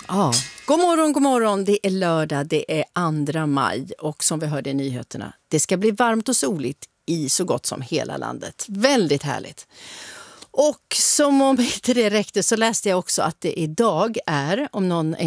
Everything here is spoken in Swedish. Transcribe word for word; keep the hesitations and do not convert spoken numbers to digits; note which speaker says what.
Speaker 1: Ja. God morgon, god morgon. Det är lördag, det är andra maj och som vi hörde i nyheterna, det ska bli varmt och soligt i så gott som hela landet. Väldigt härligt. Och som om inte det räckte så läste jag också att det idag är, om någon